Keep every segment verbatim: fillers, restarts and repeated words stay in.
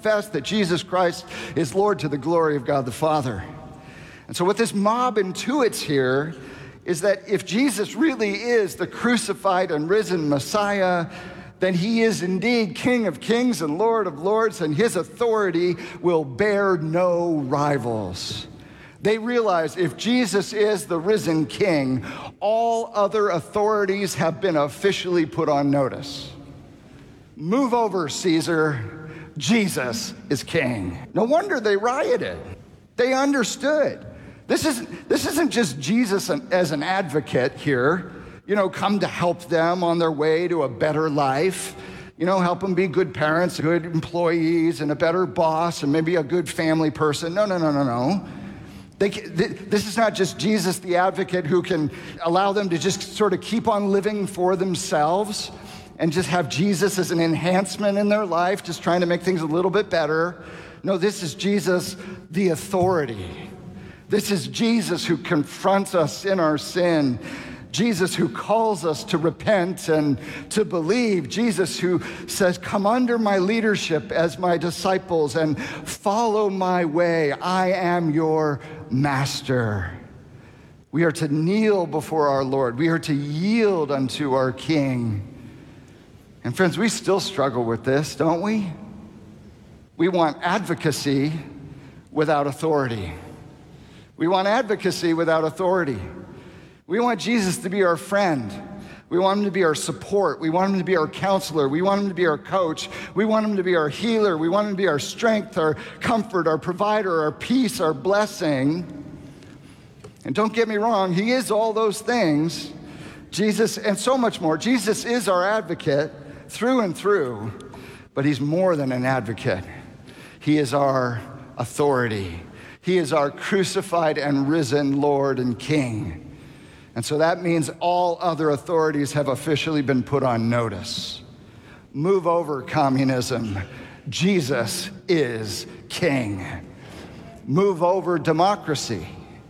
confess that Jesus Christ is Lord to the glory of God the Father. And so what this mob intuits here is that if Jesus really is the crucified and risen Messiah, then he is indeed King of kings and Lord of lords, and his authority will bear no rivals. They realize if Jesus is the risen king, all other authorities have been officially put on notice. Move over, Caesar. Jesus is king. No wonder they rioted. They understood. This isn't, this isn't just Jesus as an advocate here, you know, come to help them on their way to a better life, you know, help them be good parents, good employees, and a better boss, and maybe a good family person. No, no, no, no, no. They, this is not just Jesus the advocate who can allow them to just sort of keep on living for themselves and just have Jesus as an enhancement in their life, just trying to make things a little bit better. No, this is Jesus the authority. This is Jesus who confronts us in our sin. Jesus who calls us to repent and to believe. Jesus who says, come under my leadership as my disciples and follow my way. I am your master. We are to kneel before our Lord. We are to yield unto our King. And friends, we still struggle with this, don't we? We want advocacy without authority. We want advocacy without authority. We want Jesus to be our friend. We want him to be our support. We want him to be our counselor. We want him to be our coach. We want him to be our healer. We want him to be our strength, our comfort, our provider, our peace, our blessing. And don't get me wrong, he is all those things. Jesus, and so much more. Jesus is our advocate through and through, but he's more than an advocate. He is our authority. He is our crucified and risen Lord and King. And so that means all other authorities have officially been put on notice. Move over, communism. Jesus is King. Move over, democracy.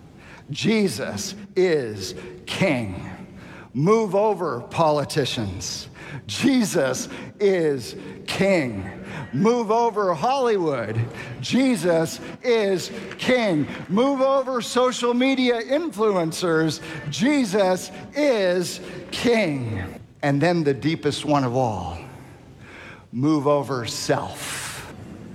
Jesus is King. Move over, politicians. Jesus is King. Move over, Hollywood. Jesus is King. Move over, social media influencers. Jesus is King. And then the deepest one of all, move over, self.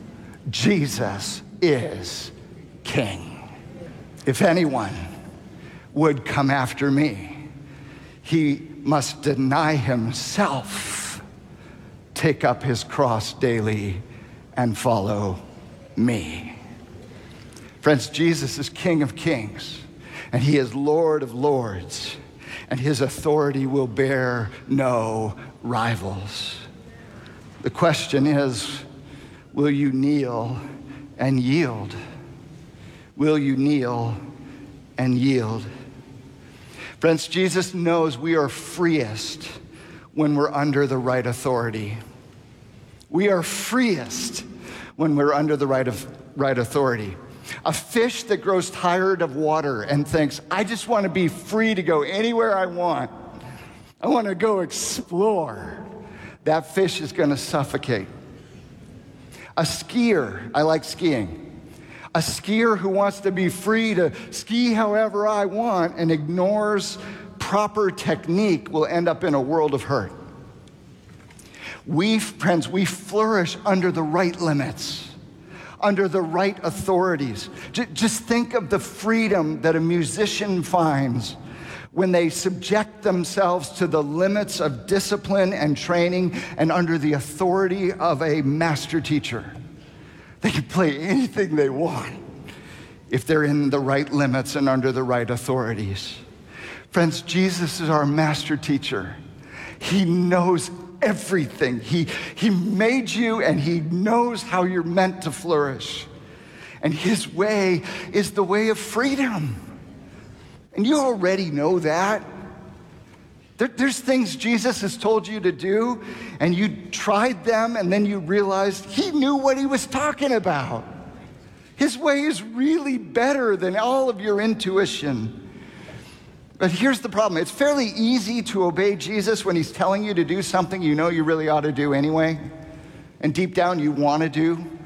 Jesus is King. If anyone would come after me, he must deny himself, take up his cross daily, and follow me. Friends, Jesus is King of kings, and he is Lord of lords, and his authority will bear no rivals. The question is, will you kneel and yield? Will you kneel and yield? Friends, Jesus knows we are freest when we're under the right authority. We are freest when we're under the right of right authority. A fish that grows tired of water and thinks, I just want to be free to go anywhere I want. I want to go explore. That fish is going to suffocate. A skier, I like skiing. A skier who wants to be free to ski however I want and ignores proper technique will end up in a world of hurt. We, friends, we flourish under the right limits, under the right authorities. J- just think of the freedom that a musician finds when they subject themselves to the limits of discipline and training and under the authority of a master teacher. They can play anything they want if they're in the right limits and under the right authorities. Friends, Jesus is our master teacher. He knows everything. He, he made you and he knows how you're meant to flourish. And his way is the way of freedom. And you already know that. There, there's things Jesus has told you to do, and you tried them, and then you realized he knew what he was talking about. His way is really better than all of your intuition. But here's the problem. It's fairly easy to obey Jesus when he's telling you to do something you know you really ought to do anyway, and deep down you want to do.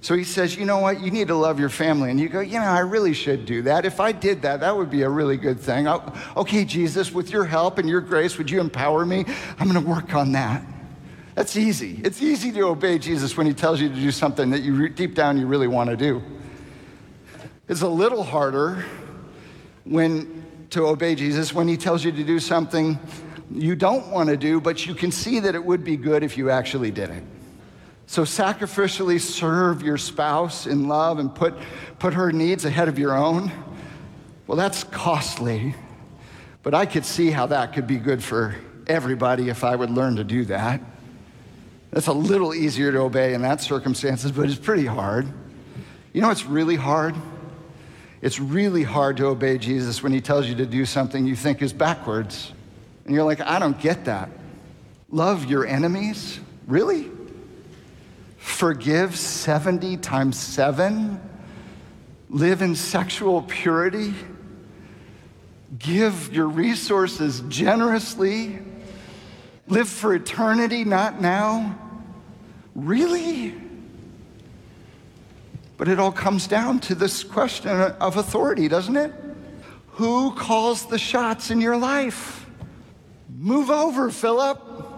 So he says, you know what, you need to love your family. And you go, you know, I really should do that. If I did that, that would be a really good thing. I'll, okay, Jesus, with your help and your grace, would you empower me? I'm going to work on that. That's easy. It's easy to obey Jesus when he tells you to do something that you deep down you really want to do. It's a little harder when to obey Jesus when he tells you to do something you don't want to do, but you can see that it would be good if you actually did it. So sacrificially serve your spouse in love and put, put her needs ahead of your own. Well, that's costly, but I could see how that could be good for everybody if I would learn to do that. That's a little easier to obey in that circumstances, but it's pretty hard. You know what's really hard? It's really hard to obey Jesus when he tells you to do something you think is backwards. And you're like, I don't get that. Love your enemies? Really? Forgive seventy times seven? Live in sexual purity? Give your resources generously? Live for eternity, not now? Really? But it all comes down to this question of authority, doesn't it? Who calls the shots in your life? Move over, Philip.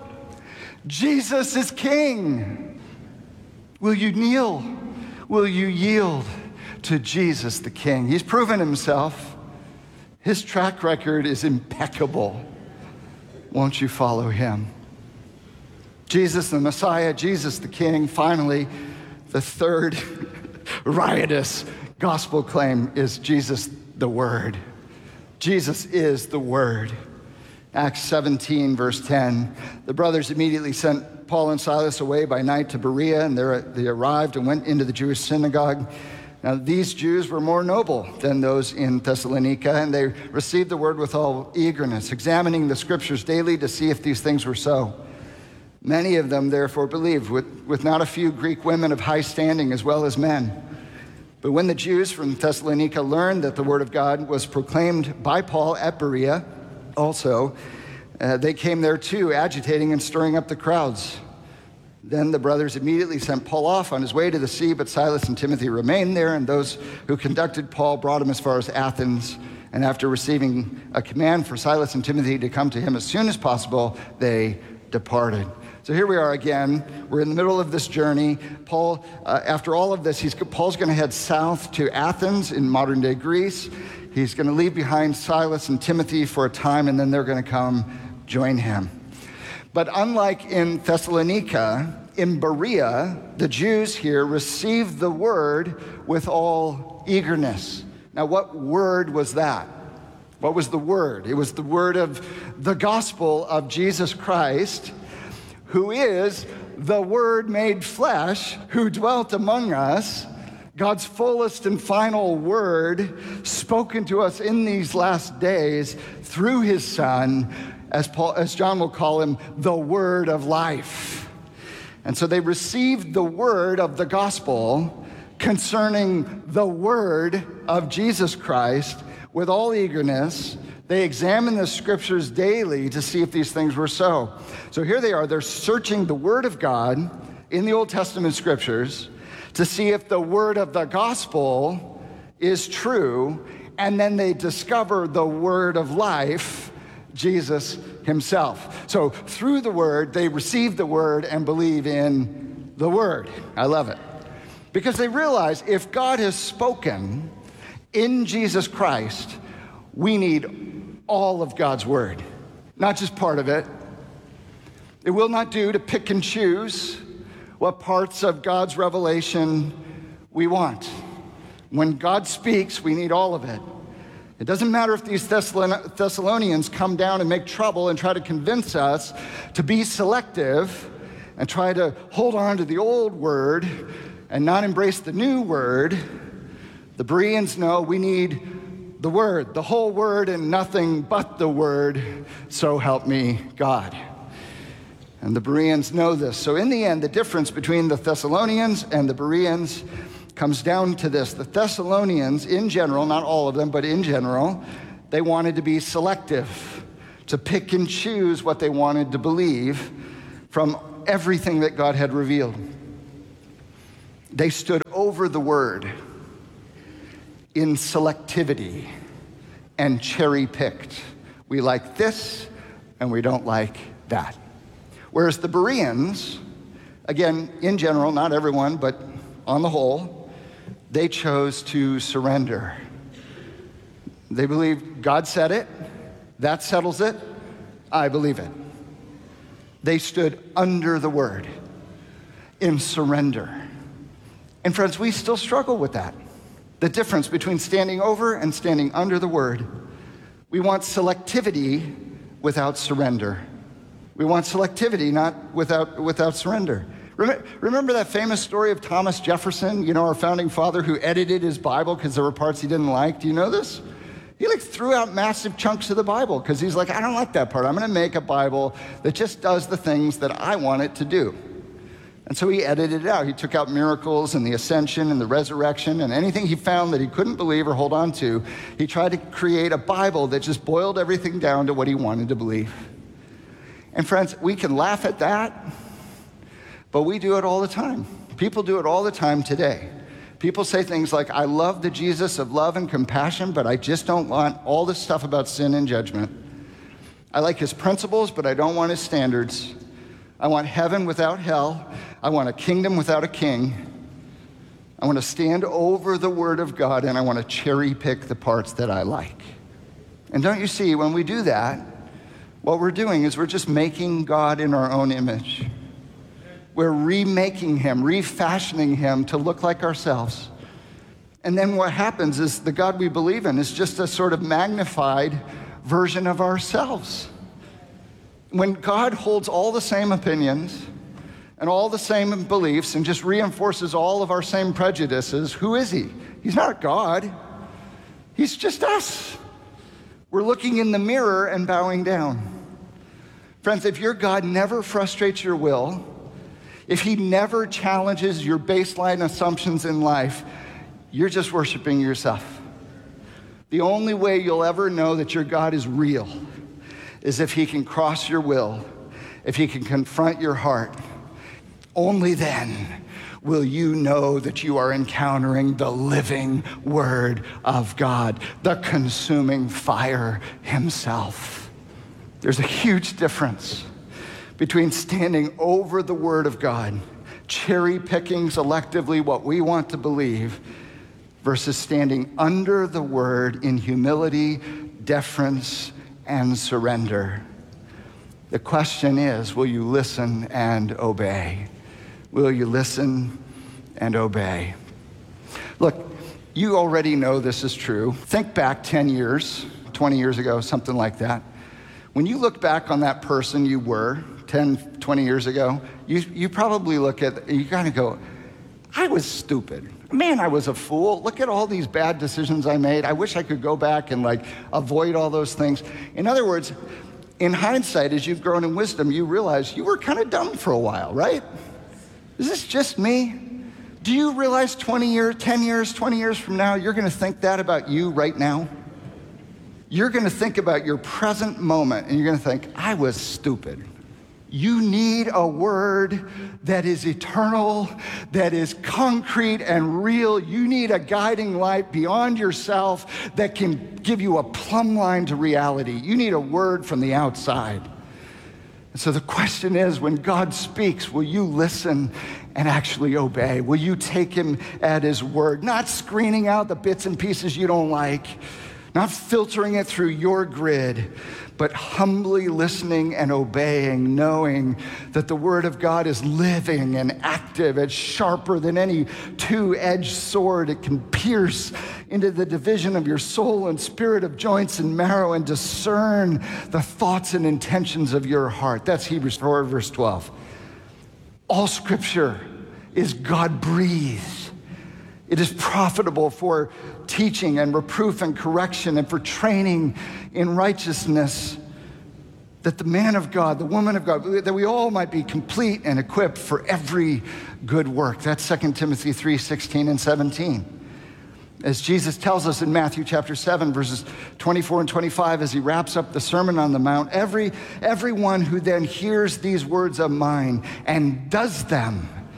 Jesus is king. Will you kneel? Will you yield to Jesus the King? He's proven himself. His track record is impeccable. Won't you follow him? Jesus the Messiah, Jesus the King. Finally, the third riotous gospel claim is Jesus the Word. Jesus is the Word. Acts seventeen, verse ten. The brothers immediately sent Paul and Silas away by night to Berea, and there they arrived and went into the Jewish synagogue. Now, these Jews were more noble than those in Thessalonica, and they received the word with all eagerness, examining the scriptures daily to see if these things were so. Many of them, therefore, believed, with, with not a few Greek women of high standing as well as men. But when the Jews from Thessalonica learned that the word of God was proclaimed by Paul at Berea also, uh, they came there too, agitating and stirring up the crowds. Then the brothers immediately sent Paul off on his way to the sea, but Silas and Timothy remained there, and those who conducted Paul brought him as far as Athens. And after receiving a command for Silas and Timothy to come to him as soon as possible, they departed. So here we are again. We're in the middle of this journey. Paul, uh, after all of this, he's, Paul's going to head south to Athens in modern-day Greece. He's going to leave behind Silas and Timothy for a time, and then they're going to come join him. But unlike in Thessalonica, in Berea, the Jews here received the word with all eagerness. Now, what word was that? What was the word? It was the word of the gospel of Jesus Christ, who is the Word made flesh, who dwelt among us, God's fullest and final word spoken to us in these last days through his Son, as Paul, as John will call him, the word of life. And so they received the word of the gospel concerning the word of Jesus Christ with all eagerness. They examined the scriptures daily to see if these things were so. So here they are, they're searching the word of God in the Old Testament scriptures to see if the word of the gospel is true, and then they discover the word of life, Jesus himself. So through the word, they receive the word and believe in the word. I love it. Because they realize if God has spoken in Jesus Christ, we need all of God's word, not just part of it. It will not do to pick and choose what parts of God's revelation we want. When God speaks, we need all of it. It doesn't matter if these Thessalonians come down and make trouble and try to convince us to be selective and try to hold on to the old word and not embrace the new word. The Bereans know we need the word, the whole word and nothing but the word, so help me God. And the Bereans know this. So in the end, the difference between the Thessalonians and the Bereans comes down to this. The Thessalonians, in general, not all of them, but in general, they wanted to be selective, to pick and choose what they wanted to believe from everything that God had revealed. They stood over the word in selectivity and cherry-picked. We like this and we don't like that. Whereas the Bereans, again, in general, not everyone, but on the whole, they chose to surrender. They believed God said it, that settles it, I believe it. They stood under the word in surrender. And friends, we still struggle with that. The difference between standing over and standing under the word. We want selectivity without surrender. We want selectivity, not without, without surrender. Remember that famous story of Thomas Jefferson, you know, our founding father who edited his Bible because there were parts he didn't like? Do you know this? He like threw out massive chunks of the Bible because he's like, I don't like that part. I'm going to make a Bible that just does the things that I want it to do. And so he edited it out. He took out miracles and the ascension and the resurrection and anything he found that he couldn't believe or hold on to. He tried to create a Bible that just boiled everything down to what he wanted to believe. And friends, we can laugh at that, but we do it all the time. People do it all the time today. People say things like, I love the Jesus of love and compassion, but I just don't want all this stuff about sin and judgment. I like his principles, but I don't want his standards. I want heaven without hell. I want a kingdom without a king. I want to stand over the word of God, and I want to cherry pick the parts that I like. And don't you see, when we do that, what we're doing is we're just making God in our own image. We're remaking him, refashioning him to look like ourselves. And then what happens is the God we believe in is just a sort of magnified version of ourselves. When God holds all the same opinions and all the same beliefs and just reinforces all of our same prejudices, who is he? He's not God. He's just us. We're looking in the mirror and bowing down. Friends, if your God never frustrates your will, if he never challenges your baseline assumptions in life, you're just worshiping yourself. The only way you'll ever know that your God is real is if he can cross your will, if he can confront your heart. Only then will you know that you are encountering the living word of God, the consuming fire himself. There's a huge difference between standing over the word of God, cherry picking selectively what we want to believe, versus standing under the word in humility, deference, and surrender. The question is, will you listen and obey? Will you listen and obey? Look, you already know this is true. Think back ten years, twenty years ago, something like that. When you look back on that person you were ten, twenty years ago, you, you probably look at, you kind of go, I was stupid. Man, I was a fool. Look at all these bad decisions I made. I wish I could go back and like avoid all those things. In other words, in hindsight, as you've grown in wisdom, you realize you were kind of dumb for a while, right? Is this just me? Do you realize twenty years, ten years, twenty years from now, you're going to think that about you right now? You're going to think about your present moment, and you're going to think, I was stupid. You need a word that is eternal, that is concrete and real. You need a guiding light beyond yourself that can give you a plumb line to reality. You need a word from the outside. And so the question is, when God speaks, will you listen and actually obey? Will you take him at his word, not screening out the bits and pieces you don't like, not filtering it through your grid, but humbly listening and obeying, knowing that the word of God is living and active. It's sharper than any two-edged sword. It can pierce into the division of your soul and spirit, of joints and marrow, and discern the thoughts and intentions of your heart. That's Hebrews four, verse twelve. All scripture is God-breathed. It is profitable for teaching and reproof and correction and for training in righteousness, that the man of God, the woman of God, that we all might be complete and equipped for every good work. That's Second Timothy three, sixteen and seventeen. As Jesus tells us in Matthew chapter seven, verses twenty-four and twenty-five, as he wraps up the Sermon on the Mount, every everyone who then hears these words of mine and does them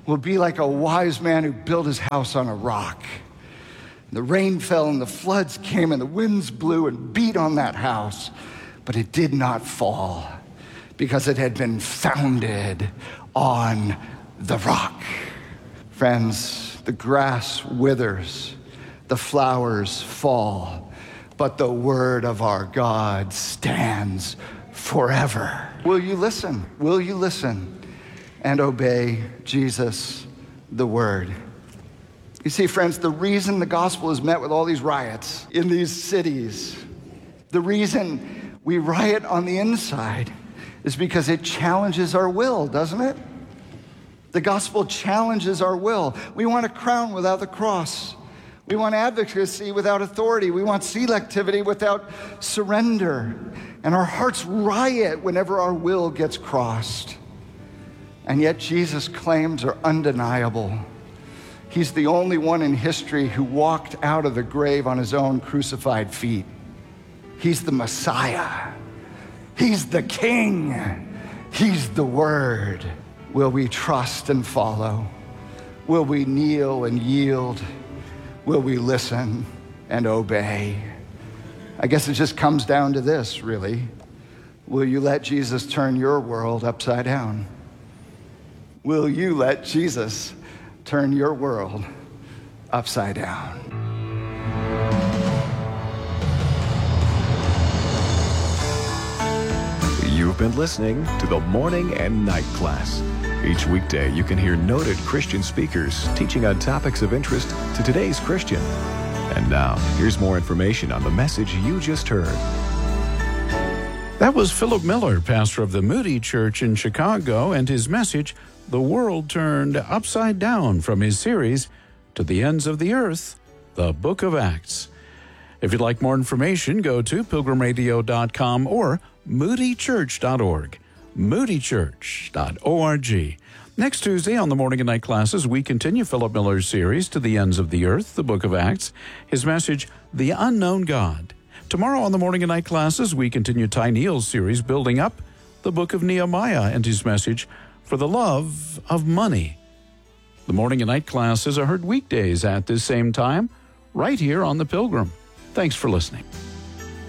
will be like a wise man who built his house on a rock. The rain fell and the floods came and the winds blew and beat on that house, but it did not fall because it had been founded on the rock. Friends, the grass withers, the flowers fall, but the word of our God stands forever. Will you listen? Will you listen and obey Jesus, the word? You see, friends, the reason the gospel is met with all these riots in these cities, the reason we riot on the inside is because it challenges our will, doesn't it? The gospel challenges our will. We want a crown without the cross. We want advocacy without authority. We want selectivity without surrender. And our hearts riot whenever our will gets crossed. And yet Jesus' claims are undeniable. He's the only one in history who walked out of the grave on his own crucified feet. He's the Messiah. He's the King. He's the Word. Will we trust and follow? Will we kneel and yield? Will we listen and obey? I guess it just comes down to this, really. Will you let Jesus turn your world upside down? Will you let Jesus turn your world upside down? You've been listening to the Morning and Night Class. Each weekday, you can hear noted Christian speakers teaching on topics of interest to today's Christian. And now, here's more information on the message you just heard. That was Philip Miller, pastor of the Moody Church in Chicago, and his message, The World Turned Upside Down, from his series, To the Ends of the Earth, the Book of Acts. If you'd like more information, go to pilgrim radio dot com or moody church dot org. moody church dot org. Next Tuesday on the Morning and Night Classes, we continue Philip Miller's series, To the Ends of the Earth, the Book of Acts, his message, The Unknown God. Tomorrow on the Morning and Night Classes, we continue Ty Neal's series, Building Up, the Book of Nehemiah, and his message, For the Love of Money. The Morning and Night Classes are heard weekdays at this same time, right here on The Pilgrim. Thanks for listening.